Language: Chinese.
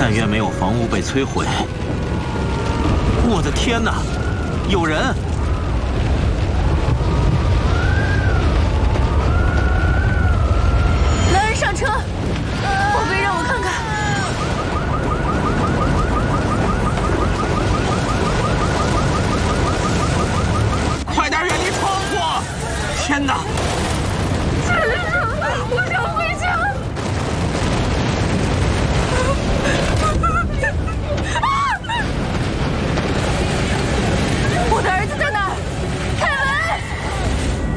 但愿没有房屋被摧毁。我的天哪，有人！